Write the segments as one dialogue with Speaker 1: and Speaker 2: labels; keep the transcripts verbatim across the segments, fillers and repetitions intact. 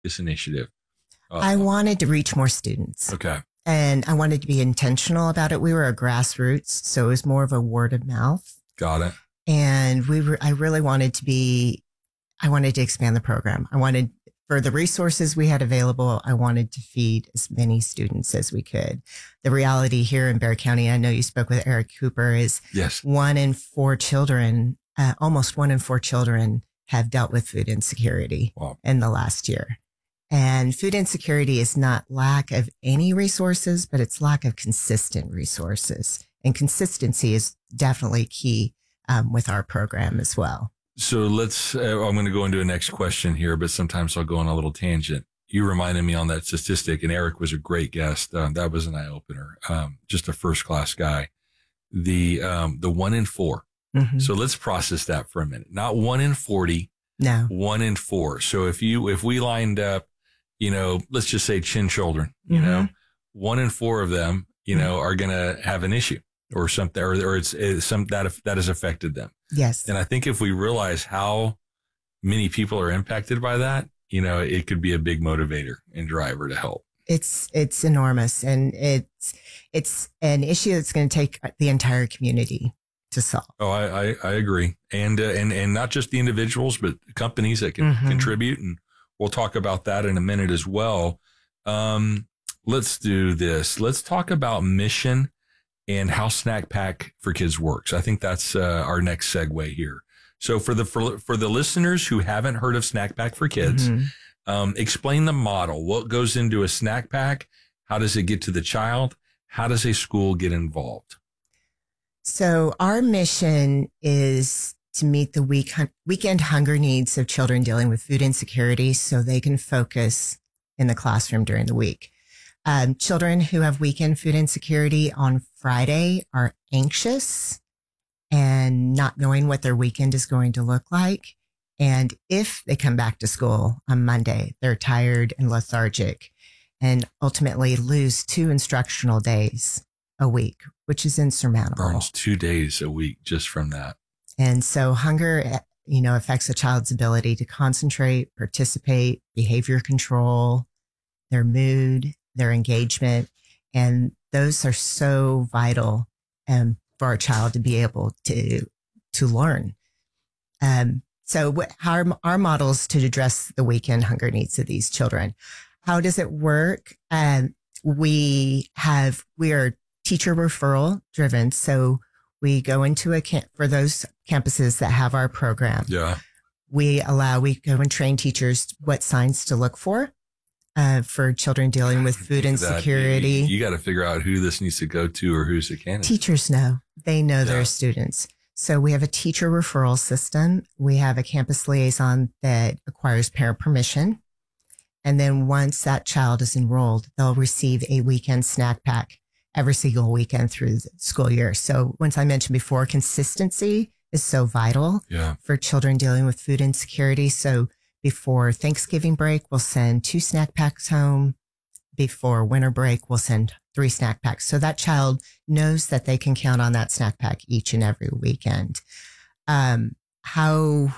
Speaker 1: this initiative? Uh,
Speaker 2: I wanted to reach more students.
Speaker 1: Okay.
Speaker 2: And I wanted to be intentional about it. We were a grassroots, so it was more of a word of mouth.
Speaker 1: Got it.
Speaker 2: And we were, I really wanted to be, I wanted to expand the program. I wanted, for the resources we had available, I wanted to feed as many students as we could. The reality here in Bexar County, I know you spoke with Eric Cooper, is
Speaker 1: yes.
Speaker 2: one in four children, uh, almost one in four children have dealt with food insecurity
Speaker 1: wow.
Speaker 2: in the last year. And food insecurity is not lack of any resources, but it's lack of consistent resources. And consistency is definitely key um, with our program as well.
Speaker 1: So let's, uh, I'm going to go into a next question here, but sometimes I'll go on a little tangent. You reminded me on that statistic, and Eric was a great guest. Um, that was an eye opener. Um, just a first class guy. The, um, the one in four.
Speaker 2: Mm-hmm.
Speaker 1: So let's process that for a minute. Not one in forty.
Speaker 2: No.
Speaker 1: One in four. So if you, if we lined up, you know, let's just say chin children, you
Speaker 2: mm-hmm.
Speaker 1: know, one in four of them, you mm-hmm. know, are going to have an issue or something, or, or it's, it's some that, that has affected them.
Speaker 2: Yes.
Speaker 1: And I think if we realize how many people are impacted by that, you know, it could be a big motivator and driver to help.
Speaker 2: It's, it's enormous. And it's, it's an issue that's going to take the entire community to solve.
Speaker 1: Oh, I, I, I agree. And, uh, and, and not just the individuals, but companies that can mm-hmm. contribute. And we'll talk about that in a minute as well. Um, let's do this. Let's talk about mission and how Snack Pack for Kids works. I think that's uh, our next segue here. So for the for, for the listeners who haven't heard of Snack Pack for Kids, mm-hmm. um, explain the model. What goes into a snack pack? How does it get to the child? How does a school get involved?
Speaker 2: So our mission is to meet the week, weekend hunger needs of children dealing with food insecurity so they can focus in the classroom during the week. Um, children who have weekend food insecurity on Friday are anxious and not knowing what their weekend is going to look like. And if they come back to school on Monday, they're tired and lethargic and ultimately lose two instructional days a week, which is insurmountable.
Speaker 1: Burns two days a week just from that.
Speaker 2: And so hunger, you know, affects a child's ability to concentrate, participate, behavior control, their mood, their engagement. And those are so vital um, for our child to be able to, to learn. Um, so what, our, our models to address the weekend hunger needs of these children. How does it work? Um, we have, we are teacher referral driven. So we go into a camp for those campuses that have our program.
Speaker 1: Yeah.
Speaker 2: We allow, we go and train teachers what signs to look for. Uh, for children dealing with food insecurity.
Speaker 1: That, you, you got to figure out who this needs to go to or who's the candidate.
Speaker 2: Teachers know. They know
Speaker 1: yeah.
Speaker 2: their students. So we have a teacher referral system. We have a campus liaison that acquires parent permission. And then once that child is enrolled, they'll receive a weekend snack pack every single weekend through the school year. So once I mentioned before, consistency is so vital
Speaker 1: yeah.
Speaker 2: for children dealing with food insecurity. So before Thanksgiving break, we'll send two snack packs home. Before winter break, we'll send three snack packs. So that child knows that they can count on that snack pack each and every weekend. Um, how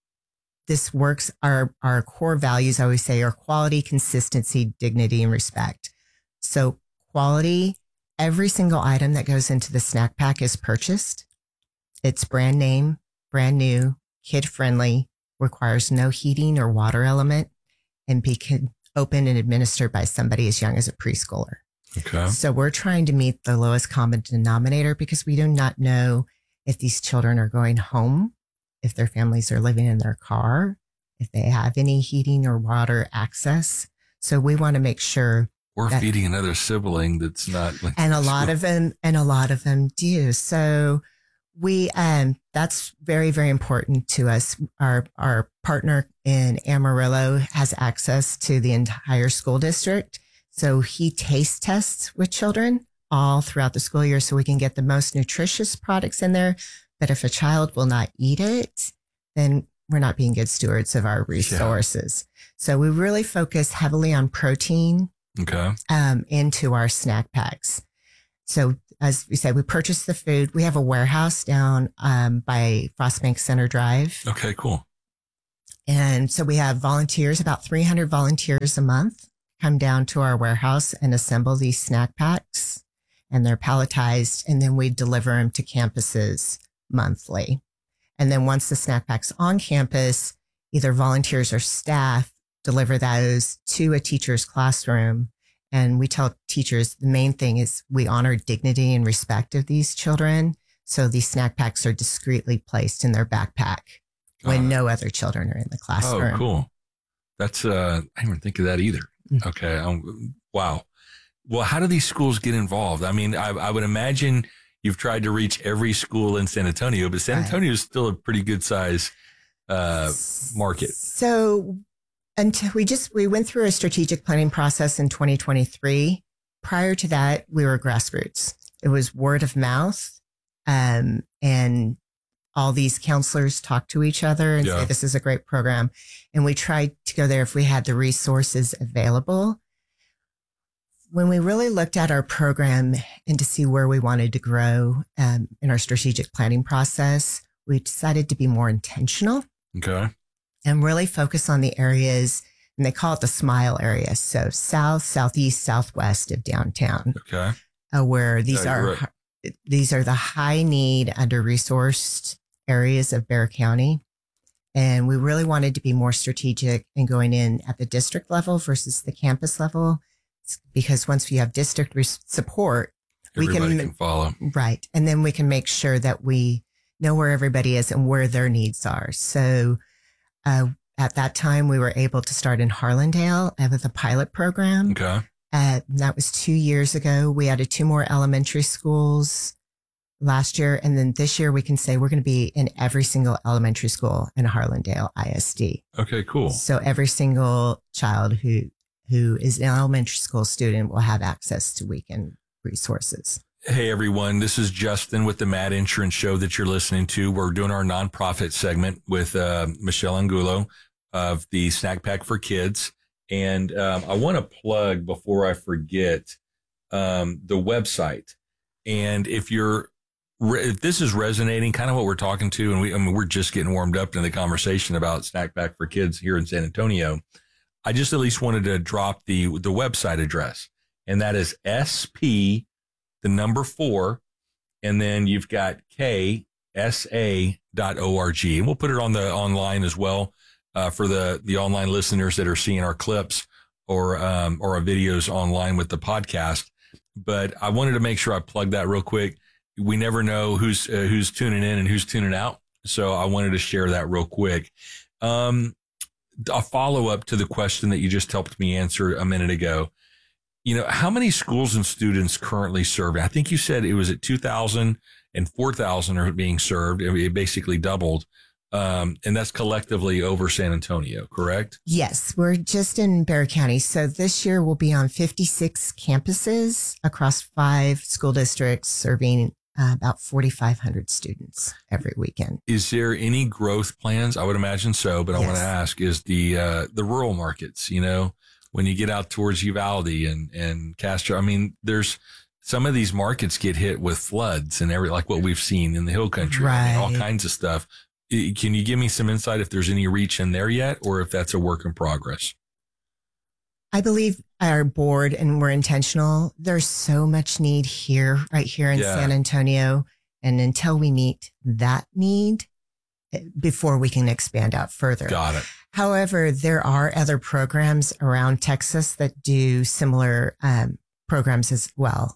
Speaker 2: this works, our, our core values, I always say, are quality, consistency, dignity, and respect. So quality, every single item that goes into the snack pack is purchased. It's brand name, brand new, kid friendly, requires no heating or water element, and be opened and administered by somebody as young as a preschooler.
Speaker 1: Okay.
Speaker 2: So we're trying to meet the lowest common denominator because we do not know if these children are going home, if their families are living in their car, if they have any heating or water access. So we want to make sure.
Speaker 1: Or
Speaker 2: that,
Speaker 1: feeding another sibling that's not. Like
Speaker 2: and a lot
Speaker 1: school.
Speaker 2: of them, and a lot of them do. So we, um, that's very, very important to us. Our, our partner in Amarillo has access to the entire school district. So he taste tests with children all throughout the school year so we can get the most nutritious products in there. But if a child will not eat it, then we're not being good stewards of our resources. Yeah. So we really focus heavily on protein
Speaker 1: okay.
Speaker 2: um, into our snack packs. So as we said, we purchase the food. We have a warehouse down um, by Frostbank Center Drive.
Speaker 1: Okay, cool.
Speaker 2: And so we have volunteers, about three hundred volunteers a month come down to our warehouse and assemble these snack packs, and they're palletized, and then we deliver them to campuses monthly. And then once the snack pack's on campus, either volunteers or staff deliver those to a teacher's classroom. And we tell teachers the main thing is we honor dignity and respect of these children. So these snack packs are discreetly placed in their backpack when uh, no other children are in the classroom.
Speaker 1: Oh, cool. That's, uh, I didn't even think of that either. Okay. Um, wow. Well, how do these schools get involved? I mean, I, I would imagine you've tried to reach every school in San Antonio, but San right. Antonio is still a pretty good size uh, market.
Speaker 2: So until we just, we went through a strategic planning process in twenty twenty-three. Prior to that, we were grassroots. It was word of mouth. Um, and all these counselors talk to each other and yeah. say, this is a great program. And we tried to go there if we had the resources available. When we really looked at our program and to see where we wanted to grow um, in our strategic planning process, we decided to be more intentional.
Speaker 1: Okay.
Speaker 2: And really focus on the areas, and they call it the SMILE area. So south, southeast, southwest of downtown.
Speaker 1: Okay.
Speaker 2: Uh, where these
Speaker 1: yeah,
Speaker 2: are,
Speaker 1: right.
Speaker 2: these are the high need, under-resourced areas of Bexar County. And we really wanted to be more strategic in going in at the district level versus the campus level, because once we have district re- support,
Speaker 1: everybody
Speaker 2: we can,
Speaker 1: can follow.
Speaker 2: Right. And then we can make sure that we know where everybody is and where their needs are. So uh, at that time, we were able to start in Harlandale with a pilot program.
Speaker 1: Okay.
Speaker 2: Uh, that was two years ago. We added two more elementary schools last year. And then this year we can say we're going to be in every single elementary school in Harlandale I S D.
Speaker 1: Okay, cool.
Speaker 2: So every single child who, who is an elementary school student will have access to weekend resources.
Speaker 1: Hey, everyone. This is Justin with the Mad Insurance Show that you're listening to. We're doing our nonprofit segment with uh, Michelle Angulo of the Snack Pack for Kids. And um, I want to plug, before I forget, um, the website. And if you're if this is resonating, kind of what we're talking to, and we, I mean, we're just getting warmed up in the conversation about Snack Pack for Kids here in San Antonio, I just at least wanted to drop the the website address, and that is S P, the number four, and then you've got K S A dot org, and we'll put it on the online as well uh, for the the online listeners that are seeing our clips or um, or our videos online with the podcast. But I wanted to make sure I plug that real quick. We never know who's uh, who's tuning in and who's tuning out. So I wanted to share that real quick. Um, a follow up to the question that you just helped me answer a minute ago. You know, how many schools and students currently serving? I think you said it was at two thousand and four thousand are being served. It basically doubled. Um, and that's collectively over San Antonio, correct?
Speaker 2: Yes, we're just in Bexar County. So this year we'll be on fifty-six campuses across five school districts, serving uh, about forty-five hundred students every weekend.
Speaker 1: Is there any growth plans? I would imagine so, but I yes. want to ask, is the uh, the rural markets, you know, when you get out towards Uvalde and, and Castro, I mean, there's some of these markets get hit with floods and every, like what we've seen in the Hill Country,
Speaker 2: right.
Speaker 1: I mean, all kinds of stuff. Can you give me some insight if there's any reach in there yet, or if that's a work in progress?
Speaker 2: I believe our board, and we're intentional, there's so much need here, right here in yeah. San Antonio. And until we meet that need, before we can expand out further.
Speaker 1: Got it.
Speaker 2: However, there are other programs around Texas that do similar um, programs as well.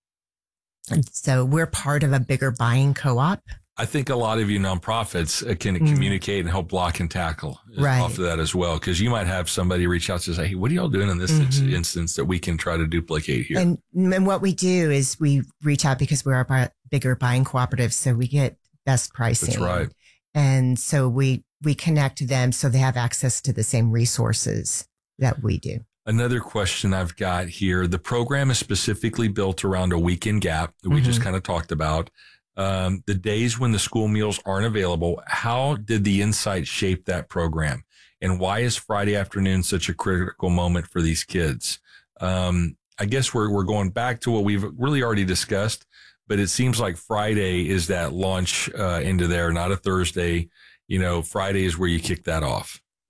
Speaker 2: And so we're part of a bigger buying co-op.
Speaker 1: I think a lot of you nonprofits can mm. communicate and help block and tackle
Speaker 2: right.
Speaker 1: off of that as well. Because you might have somebody reach out to say, hey, what are y'all doing in this mm-hmm. instance that we can try to duplicate here?
Speaker 2: And, and what we do is we reach out because we're a bigger buying cooperative. So we get best pricing.
Speaker 1: That's right.
Speaker 2: And so we, we connect them so they have access to the same resources that we do.
Speaker 1: Another question I've got here. The program is specifically built around a weekend gap that we mm-hmm. just kind of talked about. Um, the days when the school meals aren't available, how did the Insight shape that program? And why is Friday afternoon such a critical moment for these kids? Um, I guess we're, we're going back to what we've really already discussed, but it seems like Friday is that launch uh, into there, not a Thursday. You know, Friday is where you kick that off.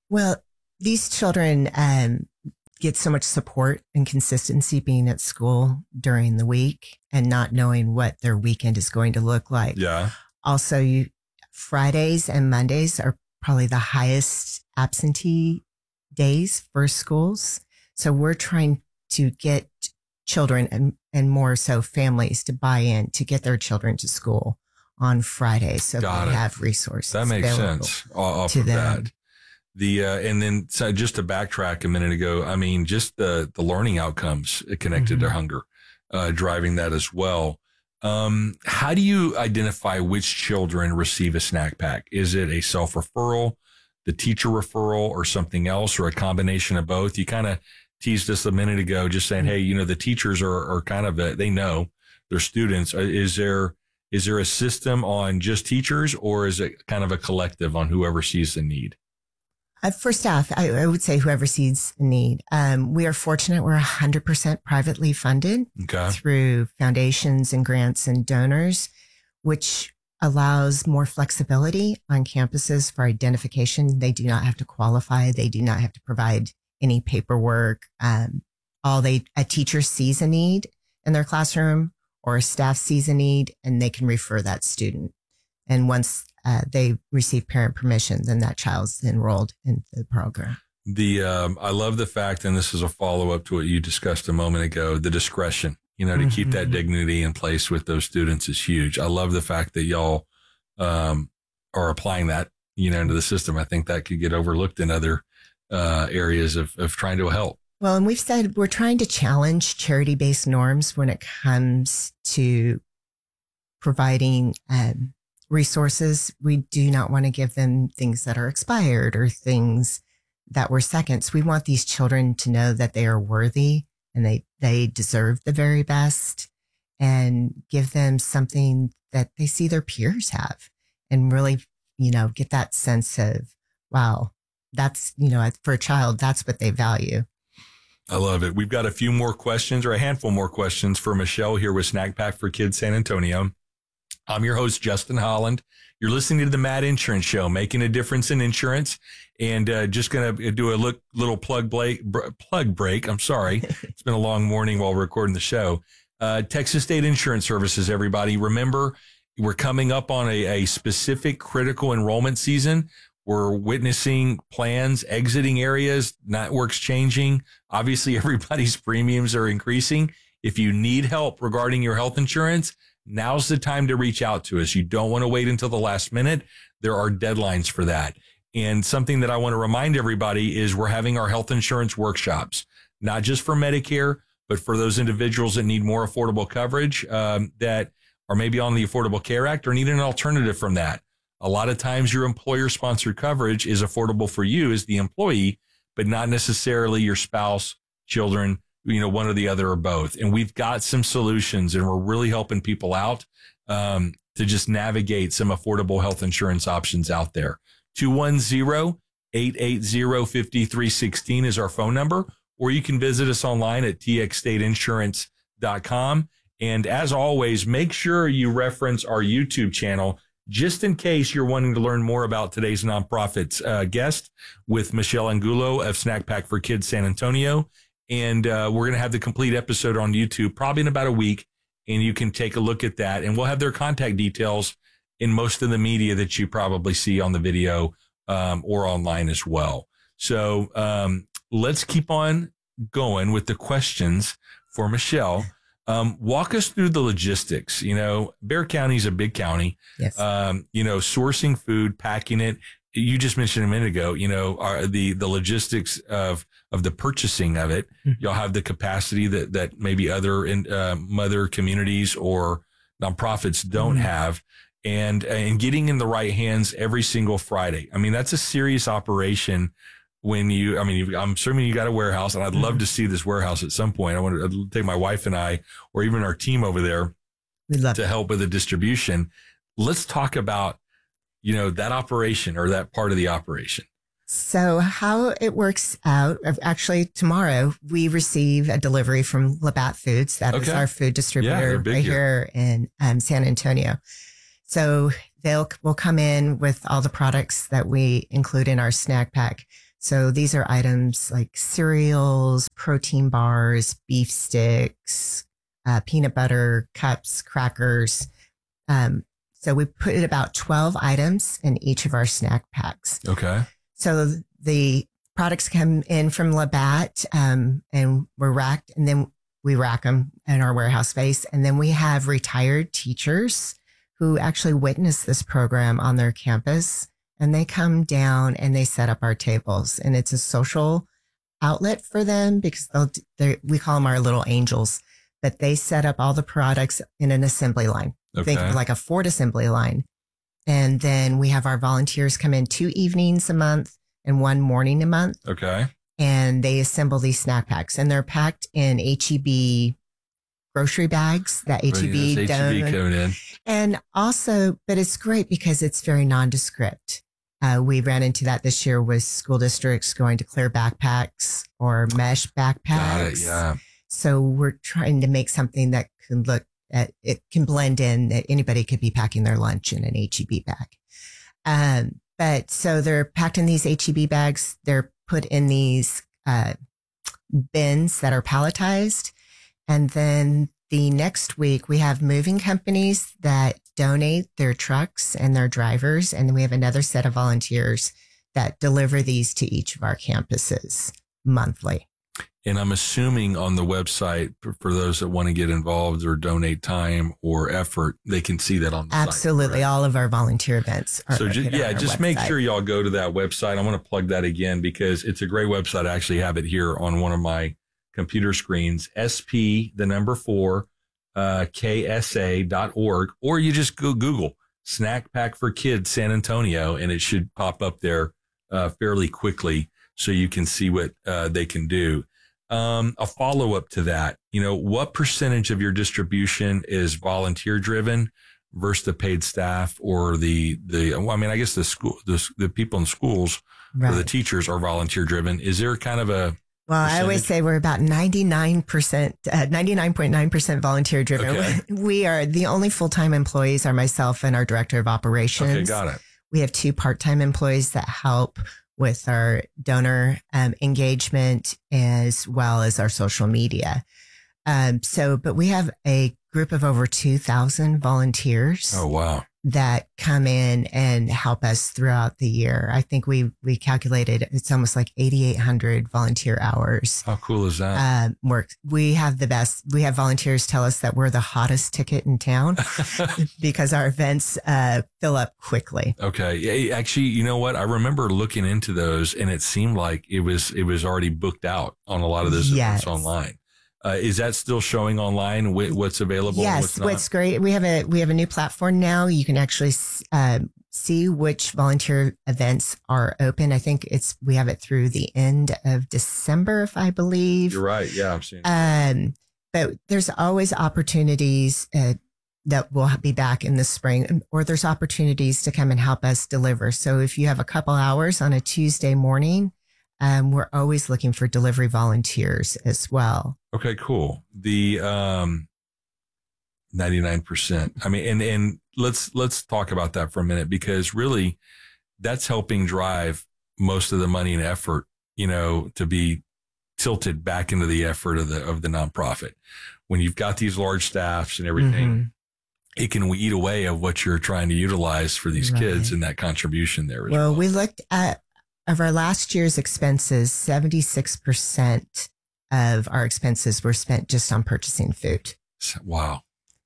Speaker 2: Well, these children um, get so much support and consistency being at school during the week and not knowing what their weekend is going to look like.
Speaker 1: Yeah.
Speaker 2: Also, you, Fridays and Mondays are probably the highest absentee days for schools. So we're trying to get children and, and more so families to buy in to get their children to school on Fridays. So
Speaker 1: Got
Speaker 2: they
Speaker 1: it.
Speaker 2: have resources.
Speaker 1: That makes sense off
Speaker 2: to
Speaker 1: of
Speaker 2: them.
Speaker 1: that. The, uh, and then so just to backtrack a minute ago, I mean, just the, the learning outcomes connected
Speaker 2: Mm-hmm.
Speaker 1: to hunger, uh, driving that as well. Um, how do you identify which children receive a snack pack? Is it a self-referral, the teacher referral, or something else, or a combination of both? You kind of teased us a minute ago, just saying, hey, you know, the teachers are, are kind of, a, they know their students. Is there, is there a system on just teachers, or is it kind of a collective on whoever sees the need?
Speaker 2: Uh, for staff, I, I would say whoever sees a need. Um, we are fortunate. We're one hundred percent privately funded
Speaker 1: Okay.
Speaker 2: through foundations and grants and donors, which allows more flexibility on campuses for identification. They do not have to qualify. They do not have to provide any paperwork. Um, all they, a teacher sees a need in their classroom or a staff sees a need and they can refer that student. And once uh, they receive parent permission, then that child's enrolled in the program.
Speaker 1: The, um, I love the fact, and this is a follow up to what you discussed a moment ago, the discretion, you know, to
Speaker 2: Mm-hmm.
Speaker 1: keep that dignity in place with those students is huge. I love the fact that y'all, um, are applying that, you know, into the system. I think that could get overlooked in other, uh, areas of, of trying to help.
Speaker 2: Well, and we've said we're trying to challenge charity-based norms when it comes to providing um, resources. We do not want to give them things that are expired or things that were seconds. We want these children to know that they are worthy and they, they deserve the very best, and give them something that they see their peers have and really, you know, get that sense of, wow, that's, you know, for a child, that's what they value.
Speaker 1: I love it. We've got a few more questions, or a handful more questions for Michelle here with Snack Pack for Kids San Antonio. I'm your host, Justin Holland. You're listening to the Mad Insurance Show, making a difference in insurance. And uh, just going to do a look, little plug break, plug break. I'm sorry. It's been a long morning while recording the show. Uh, Texas State Insurance Services, everybody. Remember, we're coming up on a, a specific critical enrollment season. We're witnessing plans exiting areas, networks changing. Obviously, everybody's premiums are increasing. If you need help regarding your health insurance, now's the time to reach out to us. You don't want to wait until the last minute. There are deadlines for that. And something that I want to remind everybody is we're having our health insurance workshops, not just for Medicare, but for those individuals that need more affordable coverage, um, that are maybe on the Affordable Care Act or need an alternative from that. A lot of times your employer sponsored coverage is affordable for you as the employee, but not necessarily your spouse, children, you know, one or the other or both. And we've got some solutions, and we're really helping people out um, to just navigate some affordable health insurance options out there. two one zero, eight eight zero, five three one six is our phone number, or you can visit us online at t x state insurance dot com. And as always, make sure you reference our YouTube channel just in case you're wanting to learn more about today's nonprofits uh, guest with Michelle Angulo of Snack Pack for Kids San Antonio. And uh, we're going to have the complete episode on YouTube probably in about a week, and you can take a look at that. And we'll have their contact details in most of the media that you probably see on the video um, or online as well. So um, let's keep on going with the questions for Michelle. Um, walk us through the logistics. You know, Bexar County is a big county.
Speaker 2: Yes.
Speaker 1: Um, you know, sourcing food, packing it. You just mentioned a minute ago, you know, are the, the logistics of, of the purchasing of it. Mm-hmm. You'll have the capacity that, that maybe other, in, uh, mother communities or nonprofits don't mm-hmm. have, and, and getting in the right hands every single Friday. I mean, that's a serious operation when you, I mean, you've, I'm assuming you got a warehouse, and I'd mm-hmm. love to see this warehouse at some point. I want to take my wife and I, or even our team over there
Speaker 2: We'd love
Speaker 1: to
Speaker 2: it.
Speaker 1: help with the distribution. Let's talk about, you know, that operation or that part of the operation.
Speaker 2: So how it works out, actually tomorrow we receive a delivery from Labatt Foods. That okay. is our food distributor
Speaker 1: yeah,
Speaker 2: right
Speaker 1: here,
Speaker 2: here in um, San Antonio. So they'll will come in with all the products that we include in our snack pack. So these are items like cereals, protein bars, beef sticks, uh, peanut butter, cups, crackers. Um, so we put about twelve items in each of our snack packs.
Speaker 1: Okay.
Speaker 2: So the products come in from Labatt, um, and we're racked, and then we rack them in our warehouse space. And then we have retired teachers who actually witness this program on their campus, and they come down and they set up our tables, and it's a social outlet for them because they'll, they we call them our little angels, but they set up all the products in an assembly line.
Speaker 1: Okay.
Speaker 2: Think of like a Ford assembly line. And then we have our volunteers come in two evenings a month and one morning a month.
Speaker 1: Okay.
Speaker 2: And they assemble these snack packs, and they're packed in H E B grocery bags that H E B
Speaker 1: H E B code in.
Speaker 2: And also, but it's great because it's very nondescript. Uh, we ran into that this year with school districts going to clear backpacks or mesh backpacks.
Speaker 1: Got it, yeah.
Speaker 2: So we're trying to make something that can look at, it can blend in, that anybody could be packing their lunch in an H E B bag. Um, but so they're packed in these H E B bags. They're put in these uh, bins that are palletized. And then the next week we have moving companies that donate their trucks and their drivers. And then we have another set of volunteers that deliver these to each of our campuses monthly.
Speaker 1: And I'm assuming on the website, for those that want to get involved or donate time or effort, they can see that on the
Speaker 2: Absolutely.
Speaker 1: site. Absolutely.
Speaker 2: All of our volunteer events are
Speaker 1: So just, yeah, just
Speaker 2: website.
Speaker 1: Make sure y'all go to that website. I want to plug that again because it's a great website. I actually have it here on one of my computer screens, S P, the number four, uh, K S A dot org, or you just go Google Snack Pack for Kids San Antonio, and it should pop up there uh, fairly quickly so you can see what uh, they can do. Um, a follow up to that, you know, what percentage of your distribution is volunteer driven versus the paid staff or the, the, well, I mean, I guess the school, the, the people in schools right. or the teachers are volunteer driven. Is there kind of a,
Speaker 2: well,
Speaker 1: percentage?
Speaker 2: I always say we're about ninety-nine percent, uh, ninety-nine point nine percent volunteer driven.
Speaker 1: Okay.
Speaker 2: We are the only full-time employees are myself and our director of operations.
Speaker 1: Okay. Got it.
Speaker 2: We have two part-time employees that help with our donor um, engagement as well as our social media. Um, so, but we have a group of over two thousand volunteers.
Speaker 1: Oh, wow.
Speaker 2: That come in and help us throughout the year. I think we, we calculated it's almost like eighty-eight hundred volunteer hours.
Speaker 1: How cool is that?
Speaker 2: Uh, work. We have the best. We have volunteers tell us that we're the hottest ticket in town because our events uh, fill up quickly.
Speaker 1: Okay. Actually, you know what? I remember looking into those and it seemed like it was, it was already booked out on a lot of those
Speaker 2: yes.
Speaker 1: events online. Uh, is that still showing online? What's available?
Speaker 2: Yes,
Speaker 1: and what's, not?
Speaker 2: what's great. We have a we have a new platform now. You can actually uh, see which volunteer events are open. I think it's we have it through the end of December, if I believe.
Speaker 1: You're right. Yeah, I'm seeing.
Speaker 2: Um, but there's always opportunities uh, that will be back in the spring, or there's opportunities to come and help us deliver. So if you have a couple hours on a Tuesday morning. Um, we're always looking for delivery volunteers as well.
Speaker 1: Okay, cool. The um, ninety-nine percent. I mean, and and let's let's talk about that for a minute because really, that's helping drive most of the money and effort, you know, to be tilted back into the effort of the of the nonprofit. When you've got these large staffs and everything, mm-hmm. it can eat away of what you're trying to utilize for these right. kids and that contribution there as well.
Speaker 2: Well, we looked at. Of our last year's expenses, seventy-six percent of our expenses were spent just on purchasing food.
Speaker 1: Wow.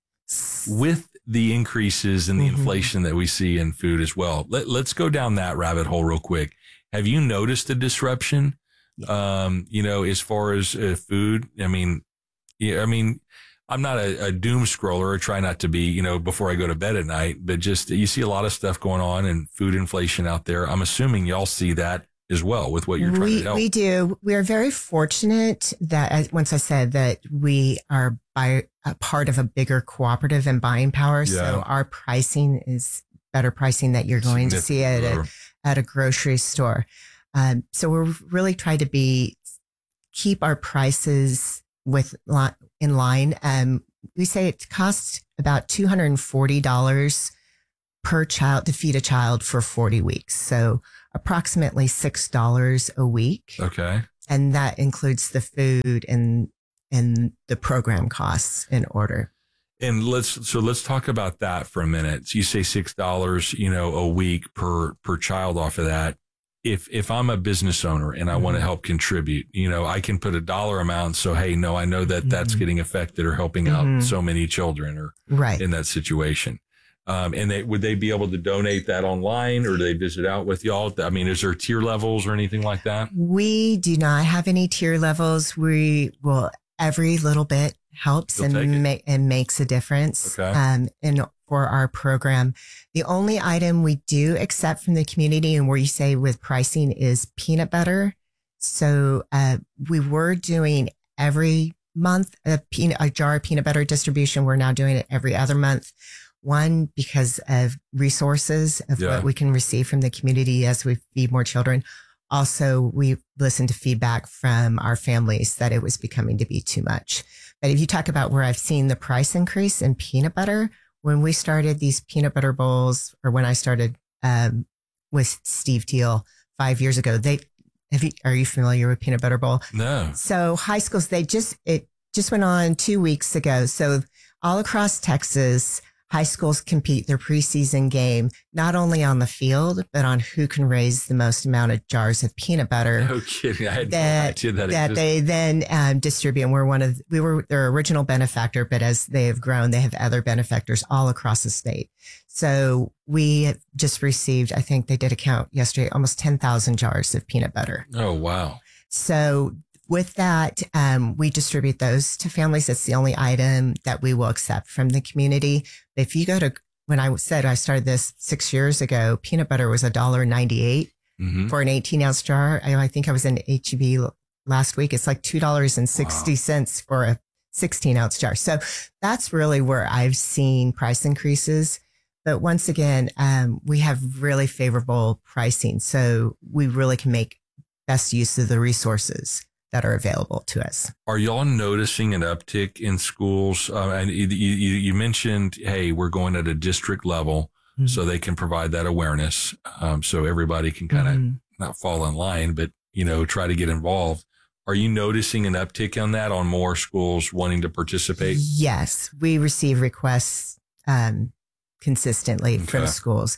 Speaker 1: With the increases in the mm-hmm. inflation that we see in food as well. Let, let's go down that rabbit hole real quick. Have you noticed a disruption, yeah. um, you know, as far as uh, food? I mean, yeah, I mean, I'm not a, a doom scroller or try not to be, you know, before I go to bed at night, but just you see a lot of stuff going on and food inflation out there. I'm assuming y'all see that as well with what you're trying
Speaker 2: we,
Speaker 1: to help.
Speaker 2: We do. We are very fortunate that, as once I said, that we are by a part of a bigger cooperative and buying power. Yeah. So our pricing is better pricing that you're going to see at a, at a grocery store. Um, so we're really trying to be keep our prices with in line. Um, we say it costs about two hundred forty dollars per child to feed a child for forty weeks. So approximately six dollars a week.
Speaker 1: Okay.
Speaker 2: And that includes the food and and the program costs in order.
Speaker 1: And let's so let's talk about that for a minute. So you say six dollars, you know, a week per per child off of that. If if I'm a business owner and I mm-hmm. want to help contribute, you know, I can put a dollar amount. So hey, no, I know that mm-hmm. that's getting affected or helping mm-hmm. out so many children or
Speaker 2: right.
Speaker 1: in that situation. Um, and they, would they be able to donate that online, or do they visit out with y'all? I mean, is there tier levels or anything like that?
Speaker 2: We do not have any tier levels. We will every little bit helps
Speaker 1: You'll
Speaker 2: and ma- and makes a difference.
Speaker 1: Okay.
Speaker 2: Um, in for our program, the only item we do accept from the community and where you say with pricing is peanut butter. So uh, we were doing every month a peanut a jar of peanut butter distribution. We're now doing it every other month. One, because of resources of
Speaker 1: yeah.
Speaker 2: what we can receive from the community as we feed more children. Also, we listened to feedback from our families that it was becoming to be too much. But if you talk about where I've seen the price increase in peanut butter, when we started these peanut butter bowls, or when I started um, with Steve Teal five years ago, they have you, are you familiar with peanut butter bowl?
Speaker 1: No.
Speaker 2: So high schools, they just it just went on two weeks ago. So all across Texas, high schools compete their preseason game, not only on the field, but on who can raise the most amount of jars of peanut butter.
Speaker 1: No kidding. I had
Speaker 2: that,
Speaker 1: no idea that
Speaker 2: that they then um, distribute. And we're one of, we were their original benefactor, but as they have grown, they have other benefactors all across the state. So we have just received, I think they did a count yesterday, almost ten thousand jars of peanut butter.
Speaker 1: Oh, wow.
Speaker 2: So with that, um, we distribute those to families. It's the only item that we will accept from the community. If you go to, when I said I started this six years ago, peanut butter was one dollar and ninety-eight cents mm-hmm. for an eighteen ounce jar. I, I think I was in H E B last week. It's like two dollars and sixty cents wow. for a sixteen ounce jar. So that's really where I've seen price increases. But once again, um, we have really favorable pricing. So we really can make best use of the resources that are available to us.
Speaker 1: Are y'all noticing an uptick in schools? Uh, and you, you, you mentioned, hey, we're going at a district level mm-hmm. so they can provide that awareness. Um, so everybody can kind of mm-hmm. not fall in line, but, you know, try to get involved. Are you noticing an uptick on that, on more schools wanting to participate?
Speaker 2: Yes, we receive requests um, consistently okay. from schools,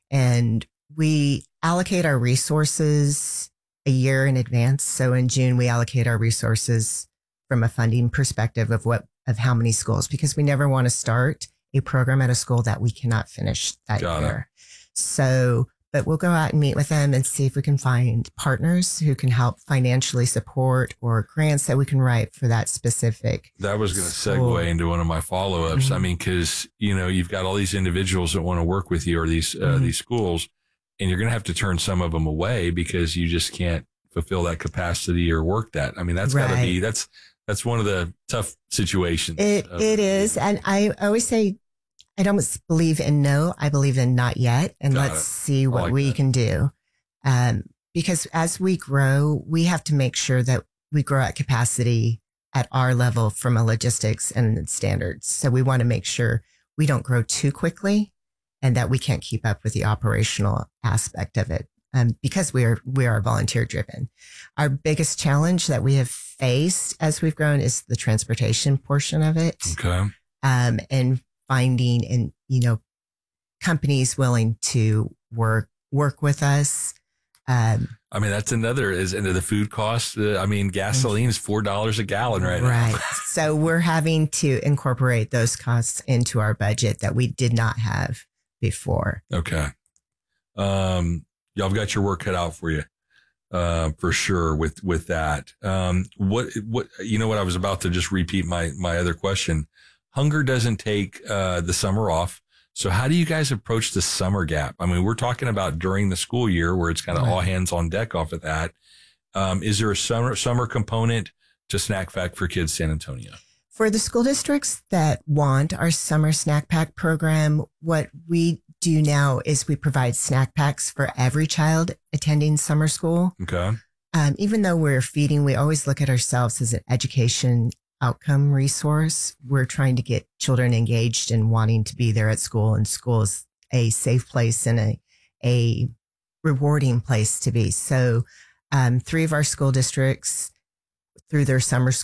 Speaker 2: and we allocate our resources a year in advance. So in June, we allocate our resources from a funding perspective of what, of how many schools, because we never want to start a program at a school that we cannot finish that Got year. It. So, but we'll go out and meet with them and see if we can find partners who can help financially support, or grants that we can write for that specific.
Speaker 1: That was going to segue into one of my follow-ups. Mm-hmm. I mean, cause you know, you've got all these individuals that want to work with you, or these, uh, mm-hmm. these schools. And you're going to have to turn some of them away because you just can't fulfill that capacity or work that. I mean, that's right. got to be, that's, that's one of the tough situations.
Speaker 2: It,
Speaker 1: of,
Speaker 2: it is. And I always say, I don't believe in no, I believe in not yet. And
Speaker 1: Got
Speaker 2: let's
Speaker 1: it.
Speaker 2: see what
Speaker 1: like
Speaker 2: we
Speaker 1: that.
Speaker 2: can do. Um, because as we grow, we have to make sure that we grow at capacity at our level from a logistics and standards. So we want to make sure we don't grow too quickly, and that we can't keep up with the operational aspect of it, um, because we are we are volunteer driven. Our biggest challenge that we have faced as we've grown is the transportation portion of it,
Speaker 1: okay,
Speaker 2: um, and finding and you know companies willing to work work with us. Um,
Speaker 1: I mean, that's another is into the food costs. Uh, I mean, gasoline is four dollars a gallon right, right. now.
Speaker 2: So we're having to incorporate those costs into our budget that we did not have before.
Speaker 1: Okay. Um, y'all have got your work cut out for you, uh, for sure with, with that. Um, what, what, you know what, I was about to just repeat my, my other question. Hunger doesn't take, uh, the summer off. So how do you guys approach the summer gap? I mean, we're talking about during the school year where it's kind of right. all hands on deck off of that. Um, is there a summer, summer component to Snack Pack for Kids San Antonio?
Speaker 2: For the school districts that want our summer snack pack program, what we do now is we provide snack packs for every child attending summer school.
Speaker 1: Okay.
Speaker 2: Um, even though we're feeding, we always look at ourselves as an education outcome resource. We're trying to get children engaged and wanting to be there at school, and school is a safe place and a, a rewarding place to be. So um, three of our school districts through their summer